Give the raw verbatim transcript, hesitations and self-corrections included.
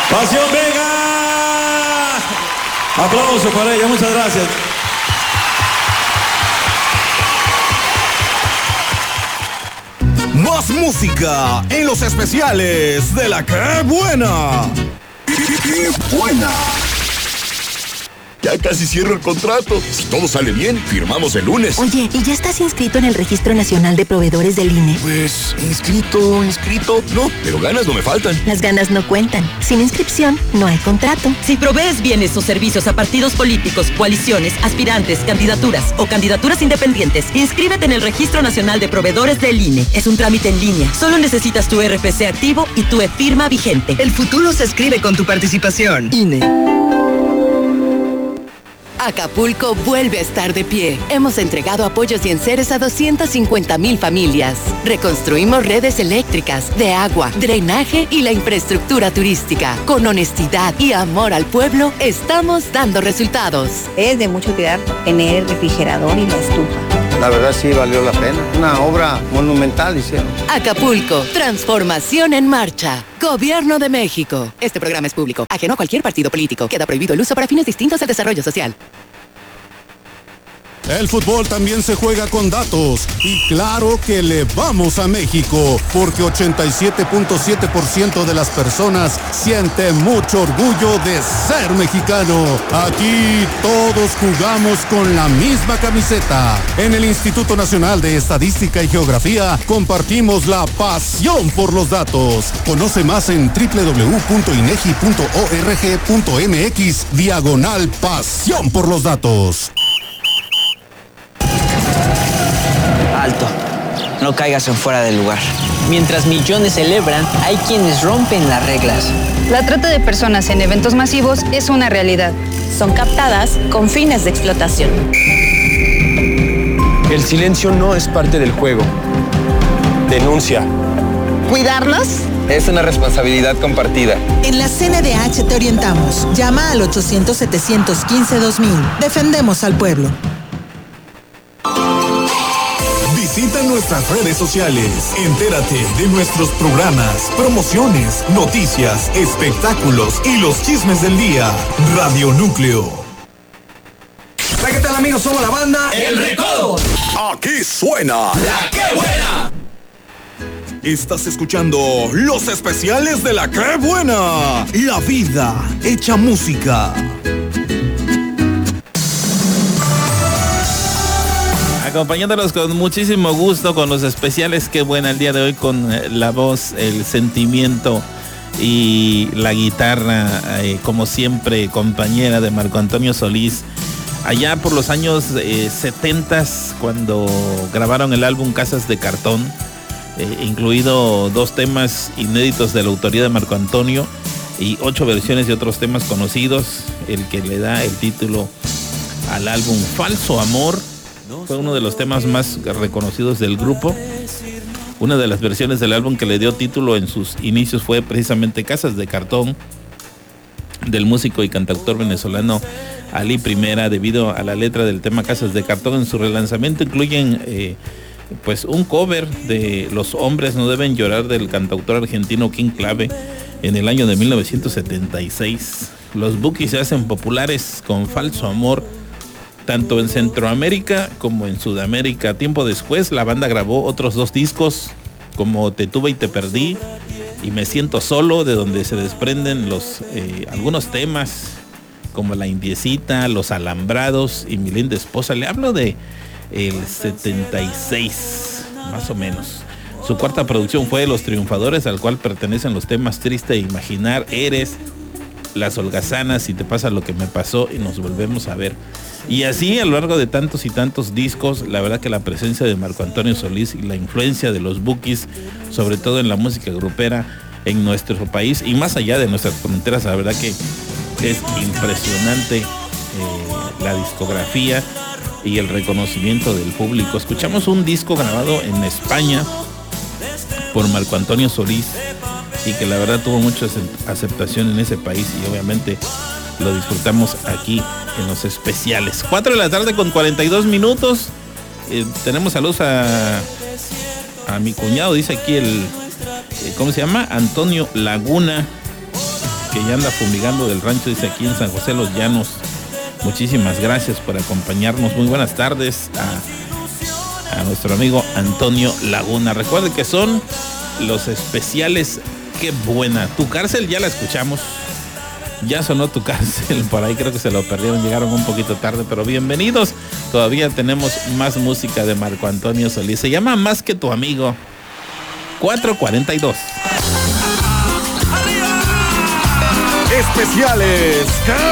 Pasión Vega. Aplauso para ella, muchas gracias. Más música en los especiales de La Qué Buena. ¡Qué buena! Ya casi cierro el contrato. Si todo sale bien, firmamos el lunes. Oye, ¿y ya estás inscrito en el Registro Nacional de Proveedores del I N E? Pues, inscrito, inscrito, no, pero ganas no me faltan. Las ganas no cuentan. Sin inscripción, no hay contrato. Si provees bienes o servicios a partidos políticos, coaliciones, aspirantes, candidaturas o candidaturas independientes, inscríbete en el Registro Nacional de Proveedores del I N E. Es un trámite en línea. Solo necesitas tu R F C activo y tu e-firma vigente. El futuro se escribe con tu participación. I N E. Acapulco vuelve a estar de pie. Hemos entregado apoyos y enseres a doscientas cincuenta mil familias. Reconstruimos redes eléctricas, de agua, drenaje y la infraestructura turística. Con honestidad y amor al pueblo, estamos dando resultados. Es de mucho cuidar tener el refrigerador y la estufa. La verdad sí valió la pena. Una obra monumental hicieron. Acapulco, transformación en marcha. Gobierno de México. Este programa es público, ajeno a cualquier partido político. Queda prohibido el uso para fines distintos al desarrollo social. El fútbol también se juega con datos y claro que le vamos a México porque ochenta y siete punto siete por ciento de las personas siente mucho orgullo de ser mexicano. Aquí todos jugamos con la misma camiseta. En el Instituto Nacional de Estadística y Geografía compartimos la pasión por los datos. Conoce más en doble u doble u doble u punto inegi punto org punto mx diagonal pasión por los datos. Alto, no caigas en fuera del lugar. Mientras millones celebran, hay quienes rompen las reglas. La trata de personas en eventos masivos es una realidad. Son captadas con fines de explotación. El silencio no es parte del juego. Denuncia. ¿Cuidarlos? Es una responsabilidad compartida. En la C N D H te orientamos. Llama al ochocientos, setecientos quince, dos mil. Defendemos al pueblo. Visita nuestras redes sociales. Entérate de nuestros programas, promociones, noticias, espectáculos y los chismes del día. Radio Núcleo. Hola, ¿qué tal, amigos? Somos la banda El Recodo. Aquí suena La Qué Buena. Estás escuchando los especiales de La Qué Buena. La vida hecha música. Acompañándolos con muchísimo gusto con los especiales Qué Buena el día de hoy, con la voz, el sentimiento y la guitarra, eh, como siempre, compañera de Marco Antonio Solís. Allá por los años eh, setentas, cuando grabaron el álbum Casas de Cartón, eh, incluido dos temas inéditos de la autoría de Marco Antonio y ocho versiones de otros temas conocidos, el que le da el título al álbum Falso Amor. Fue uno de los temas más reconocidos del grupo. Una de las versiones del álbum que le dio título en sus inicios fue precisamente Casas de Cartón, del músico y cantautor venezolano Ali Primera. Debido a la letra del tema Casas de Cartón, en su relanzamiento incluyen eh, pues un cover de Los hombres no deben llorar del cantautor argentino King Clave en el año de mil novecientos setenta y seis. Los Bukis se hacen populares con Falso Amor tanto en Centroamérica como en Sudamérica. Tiempo después, la banda grabó otros dos discos, como Te tuve y te perdí y Me siento solo, de donde se desprenden los eh, algunos temas como La indiecita, Los alambrados y Mi linda esposa. Le hablo de el setenta y seis, más o menos. Su cuarta producción fue Los triunfadores, al cual pertenecen los temas Triste e Imaginar, Eres, Las holgazanas, Si te pasa lo que me pasó y Nos volvemos a ver. Y así a lo largo de tantos y tantos discos, la verdad que la presencia de Marco Antonio Solís y la influencia de los Bukis, sobre todo en la música grupera en nuestro país y más allá de nuestras fronteras, la verdad que es impresionante eh, la discografía y el reconocimiento del público. Escuchamos un disco grabado en España por Marco Antonio Solís y que la verdad tuvo mucha aceptación en ese país y obviamente lo disfrutamos aquí en los especiales. cuatro de la tarde con cuarenta y dos minutos. Eh, tenemos saludos a, a mi cuñado, dice aquí el, eh, ¿cómo se llama? Antonio Laguna, que ya anda fumigando del rancho, dice aquí en San José Los Llanos. Muchísimas gracias por acompañarnos. Muy buenas tardes a, a nuestro amigo Antonio Laguna. Recuerden que son los especiales Qué Buena. Tu Cárcel ya la escuchamos. Ya sonó Tu Cárcel, por ahí creo que se lo perdieron, llegaron un poquito tarde, pero bienvenidos. Todavía tenemos más música de Marco Antonio Solís. Se llama Más que tu amigo. cuatro cuarenta y dos. Especiales